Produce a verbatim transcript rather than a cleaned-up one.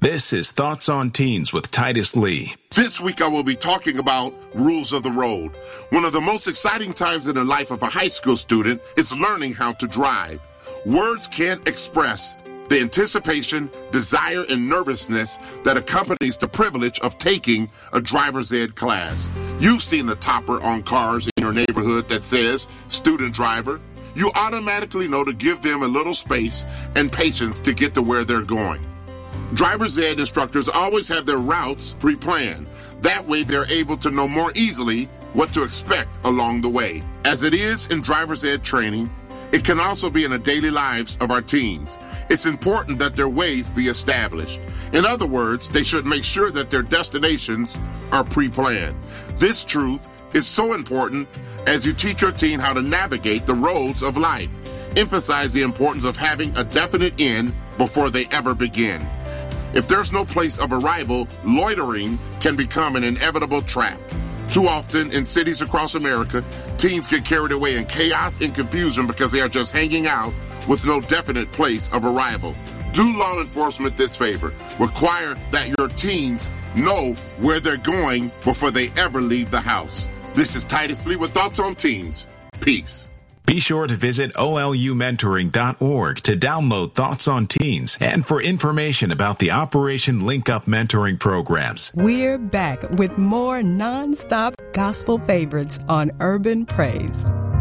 This is Thoughts on Teens with Titus Lee. This week I will be talking about rules of the road. One of the most exciting times in the life of a high school student is learning how to drive. Words can't express the anticipation, desire, and nervousness that accompanies the privilege of taking a driver's ed class. You've seen the topper on cars in your neighborhood that says student driver. You automatically know to give them a little space and patience to get to where they're going. Driver's ed instructors always have their routes pre-planned. That way they're able to know more easily what to expect along the way. As it is in driver's ed training, it can also be in the daily lives of our teens. It's important that their ways be established. In other words, they should make sure that their destinations are pre-planned. This truth is so important as you teach your teen how to navigate the roads of life. Emphasize the importance of having a definite end before they ever begin. If there's no place of arrival, loitering can become an inevitable trap. Too often in cities across America, teens get carried away in chaos and confusion because they are just hanging out with no definite place of arrival. Do law enforcement this favor. Require that your teens know where they're going before they ever leave the house. This is Titus Lee with Thoughts on Teens. Peace. Be sure to visit O L U mentoring dot org to download Thoughts on Teens and for information about the Operation Link Up mentoring programs. We're back with more non-stop gospel favorites on Urban Praise.